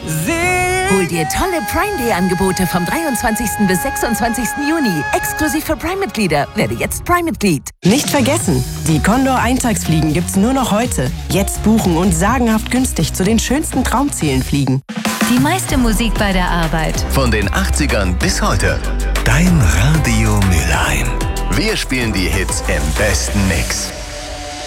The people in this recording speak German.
Hol dir tolle Prime Day Angebote vom 23. bis 26. Juni. Exklusiv für Prime-Mitglieder. Werde jetzt Prime-Mitglied. Nicht vergessen, die Condor Eintagsfliegen gibt's nur noch heute. Jetzt buchen und sagenhaft günstig zu den schönsten Traumzielen fliegen. Die meiste Musik bei der Arbeit. Von den 80ern bis heute. Dein Radio Mülheim. Wir spielen die Hits im besten Mix.